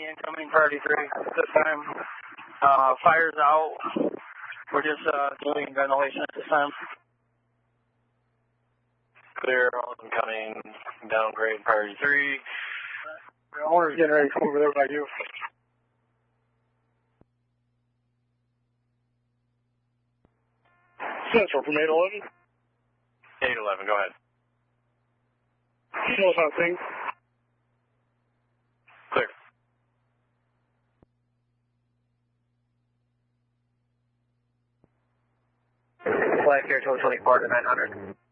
incoming priority 3 this time. Fire's out. We're just doing ventilation at this time. Clear, all incoming, downgrade priority 3. The owner's getting ready to come over there by you. Central from 811. 811, go ahead. Close on thing. Clear. Flag here, 224 to 900.